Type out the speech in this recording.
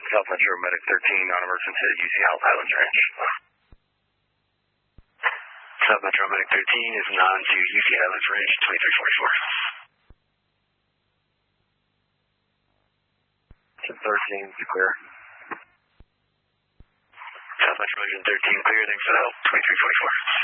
South Metro Medic 13 on emergency at UC Health Highlands Ranch. South Metro Medic 13 is non to UC Highlands Range 2344. 13 is clear. South Metro Region 13 clear, thanks for the help, 2344.